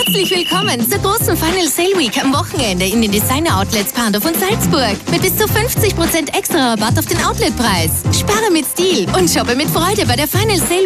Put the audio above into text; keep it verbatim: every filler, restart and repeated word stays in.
Herzlich willkommen zur großen Final Sale Week am Wochenende in den Designer-Outlets Pandorf und Salzburg. Mit bis zu fünfzig Prozent extra Rabatt auf den Outletpreis. Spare mit Stil und shoppe mit Freude bei der Final Sale